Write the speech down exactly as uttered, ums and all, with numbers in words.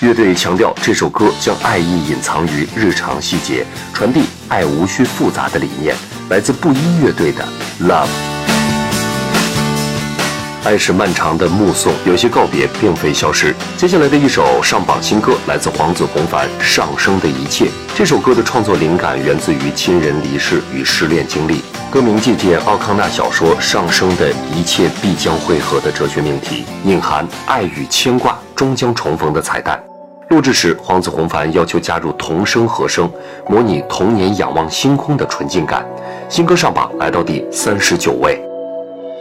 乐队强调这首歌将爱意隐藏于日常细节，传递爱无需复杂的理念。来自布衣乐队的 Love。 爱是漫长的目送，有些告别并非消失。接下来的一首上榜新歌来自黄子弘凡，《上升的一切》。这首歌的创作灵感源自于亲人离世与失恋经历，歌名借鉴奥康纳小说《上升的一切必将汇合》的哲学命题，隐含爱与牵挂终将重逢的彩蛋。录制时，黄子弘凡要求加入童声和声，模拟童年仰望星空的纯净感。新歌上榜来到第三十九位。